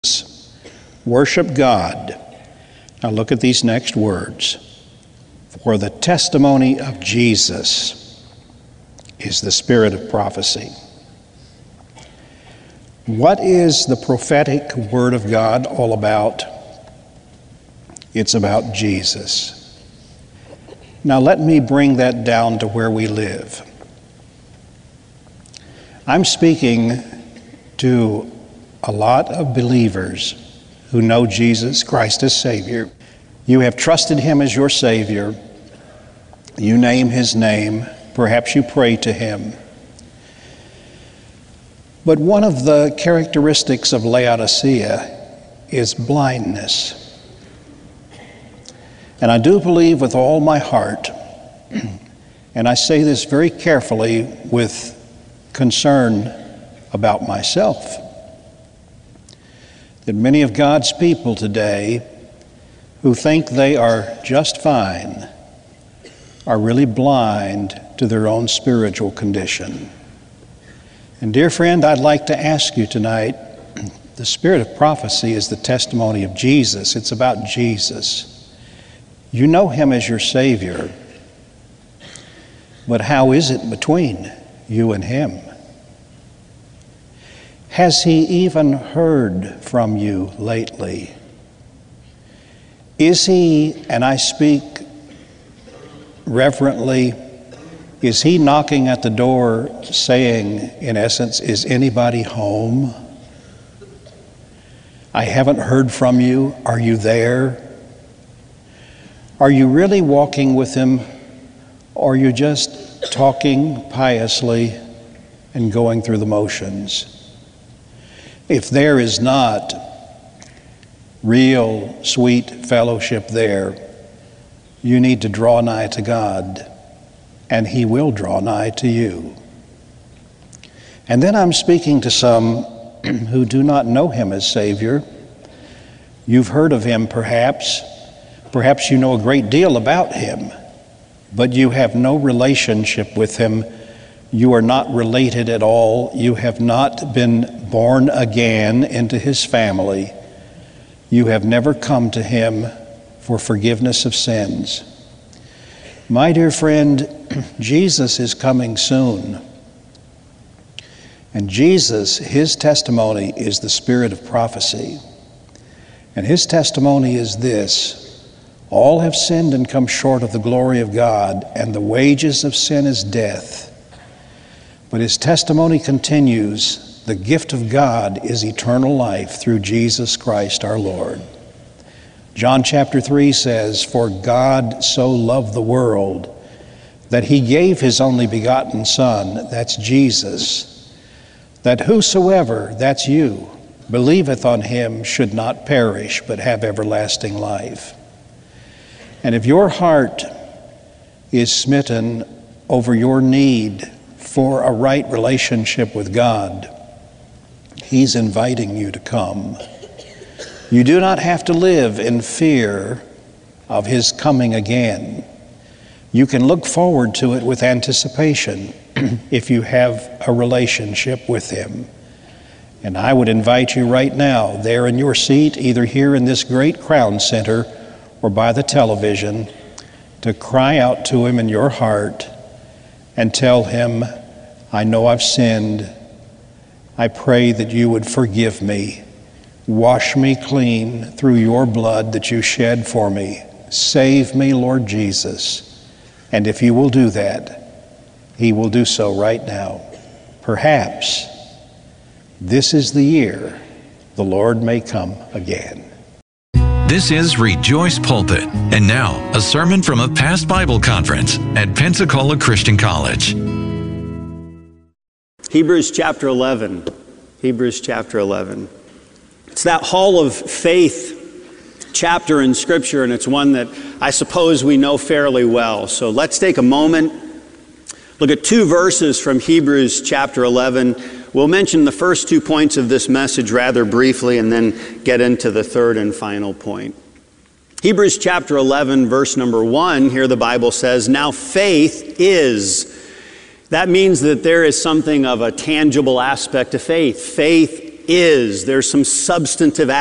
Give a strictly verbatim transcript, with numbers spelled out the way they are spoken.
Worship God. Now look at these next words. For the testimony of Jesus is the spirit of prophecy. What is the prophetic word of God all about? It's about Jesus. Now let me bring that down to where we live. I'm speaking to a lot of believers who know Jesus Christ as Savior. You have trusted Him as your Savior. You name His name. Perhaps you pray to Him. But one of the characteristics of Laodicea is blindness. And I do believe with all my heart, and I say this very carefully with concern about myself, that many of God's people today who think they are just fine are really blind to their own spiritual condition. And dear friend, I'd like to ask you tonight, the spirit of prophecy is the testimony of Jesus. It's about Jesus. You know Him as your Savior, but how is it between you and Him? Has He even heard from you lately? Is He, and I speak reverently, is He knocking at the door saying, in essence, is anybody home? I haven't heard from you. Are you there? Are you really walking with Him, or are you just talking piously and going through the motions? If there is not real sweet fellowship there, you need to draw nigh to God, and He will draw nigh to you. And then I'm speaking to some who do not know Him as Savior. You've heard of Him perhaps. Perhaps you know a great deal about Him, but you have no relationship with Him. You are not related at all. You have not been born again into His family. You have never come to Him for forgiveness of sins. My dear friend, Jesus is coming soon. And Jesus, His testimony is the spirit of prophecy. And His testimony is this: all have sinned and come short of the glory of God, and the wages of sin is death. But His testimony continues: the gift of God is eternal life through Jesus Christ our Lord. John chapter three says, for God so loved the world that He gave His only begotten Son, that's Jesus, that whosoever, that's you, believeth on Him should not perish but have everlasting life. And if your heart is smitten over your need for a right relationship with God, He's inviting you to come. You do not have to live in fear of His coming again. You can look forward to it with anticipation if you have a relationship with Him. And I would invite you right now, there in your seat, either here in this great Crown Center or by the television, to cry out to Him in your heart and tell Him, I know I've sinned. I pray that you would forgive me. Wash me clean through your blood that you shed for me. Save me, Lord Jesus. And if you will do that, He will do so right now. Perhaps this is the year the Lord may come again. This is Rejoice Pulpit. And now, a sermon from a past Bible conference at Pensacola Christian College. Hebrews chapter eleven. Hebrews chapter eleven. It's that hall of faith chapter in Scripture, and it's one that I suppose we know fairly well. So let's take a moment, look at two verses from Hebrews chapter eleven. We'll mention the first two points of this message rather briefly and then get into the third and final point. Hebrews chapter eleven, verse number one, here the Bible says, now faith is. That means that there is something of a tangible aspect to faith. Faith is. There's some substantive